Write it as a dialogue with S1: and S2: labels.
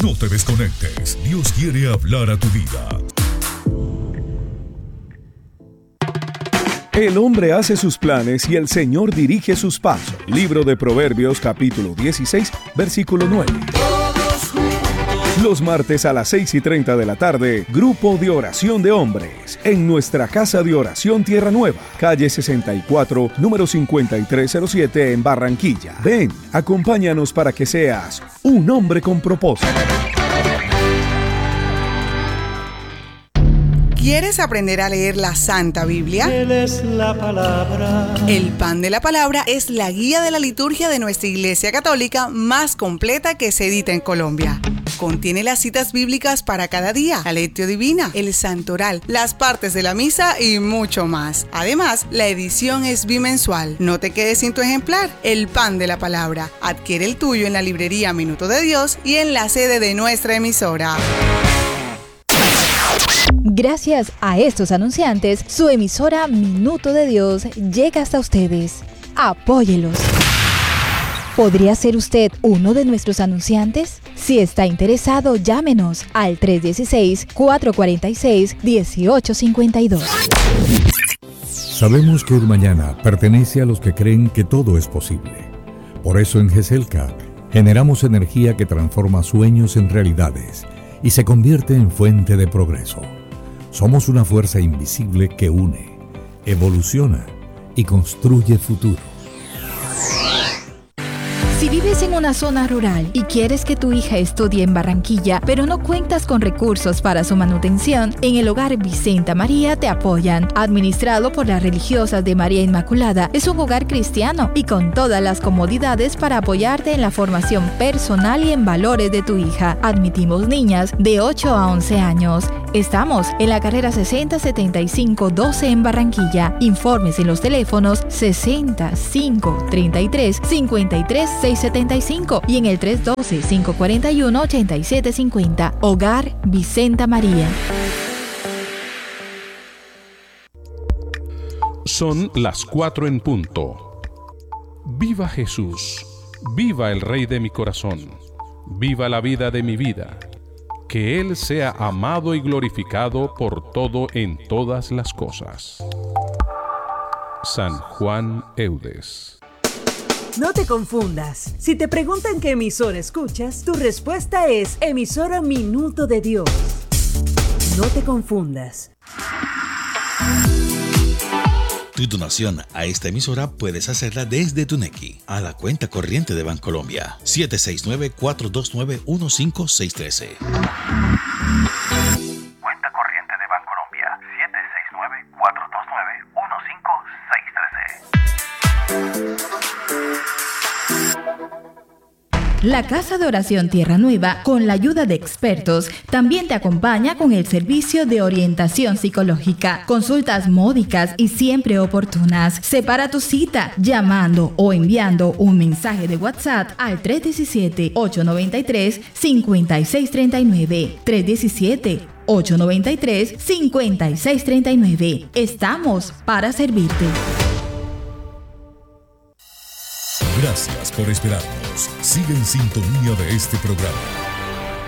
S1: No te desconectes. Dios quiere hablar a tu vida.
S2: El hombre hace sus planes y el Señor dirige sus pasos. Libro de Proverbios, capítulo 16, versículo 9. Los martes a las 6:30 de la tarde, Grupo de Oración de Hombres, en nuestra Casa de Oración Tierra Nueva, calle 64, número 5307 en Barranquilla. Ven, acompáñanos para que seas un hombre con propósito.
S3: ¿Quieres aprender a leer la Santa Biblia?
S4: Él es la palabra.
S3: El Pan de la Palabra es la guía de la liturgia de nuestra Iglesia Católica más completa que se edita en Colombia. Contiene las citas bíblicas para cada día, la lectio divina, el santoral, las partes de la misa y mucho más. Además, la edición es bimensual. No te quedes sin tu ejemplar. El Pan de la Palabra. Adquiere el tuyo en la librería Minuto de Dios y en la sede de nuestra emisora.
S5: Gracias a estos anunciantes, su emisora Minuto de Dios llega hasta ustedes. Apóyelos. ¿Podría ser usted uno de nuestros anunciantes? Si está interesado, llámenos al 316-446-1852.
S6: Sabemos que el mañana pertenece a los que creen que todo es posible. Por eso en GESELCA generamos energía que transforma sueños en realidades y se convierte en fuente de progreso. Somos una fuerza invisible que une, evoluciona y construye futuro.
S5: Si vives en una zona rural y quieres que tu hija estudie en Barranquilla, pero no cuentas con recursos para su manutención, en el Hogar Vicenta María te apoyan. Administrado por las religiosas de María Inmaculada, es un hogar cristiano y con todas las comodidades para apoyarte en la formación personal y en valores de tu hija. Admitimos niñas de 8 a 11 años. Estamos en la carrera 6075-12 en Barranquilla. Informes en los teléfonos 60-533-53-675 y en el 312-541-8750. Hogar Vicenta María.
S7: Son las 4 en punto. Viva Jesús, viva el Rey de mi corazón, viva la vida de mi vida. Que Él sea amado y glorificado por todo en todas las cosas. San Juan Eudes.
S8: No te confundas. Si te preguntan qué emisora escuchas, tu respuesta es emisora Minuto de Dios. No te confundas.
S9: Tu donación a esta emisora puedes hacerla desde tu Nequi a la cuenta corriente de Bancolombia 769-429-15613.
S10: Cuenta corriente de Bancolombia 769-429-15613.
S5: La Casa de Oración Tierra Nueva, con la ayuda de expertos, también te acompaña con el servicio de orientación psicológica, consultas módicas y siempre oportunas. Separa tu cita llamando o enviando un mensaje de WhatsApp al 317-893-5639. 317-893-5639. Estamos para servirte.
S1: Gracias por esperarnos. Sigue en sintonía de este programa.